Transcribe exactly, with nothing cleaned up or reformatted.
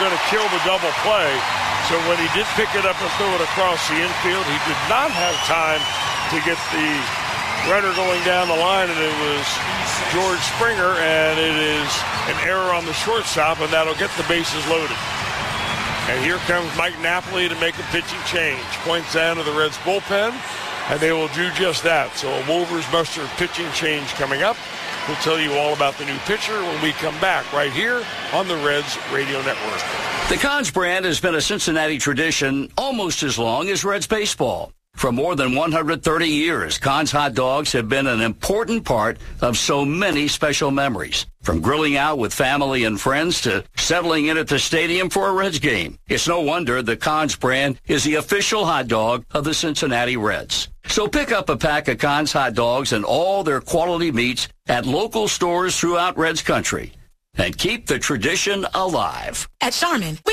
going to kill the double play. So when he did pick it up and throw it across the infield, he did not have time to get the runner going down the line, and it was George Springer, and it is an error on the shortstop, and that'll get the bases loaded. And here comes Mike Napoli to make a pitching change. Points down to the Reds bullpen, and they will do just that. So a Wolvers Buster pitching change coming up. We'll tell you all about the new pitcher when we come back right here on the Reds Radio Network. The Cons brand has been a Cincinnati tradition almost as long as Reds baseball. For more than one hundred thirty years, Cons hot dogs have been an important part of so many special memories. From grilling out with family and friends to settling in at the stadium for a Reds game. It's no wonder the Cons brand is the official hot dog of the Cincinnati Reds. So pick up a pack of Cons hot dogs and all their quality meats at local stores throughout Reds country. And keep the tradition alive. At Charmin, we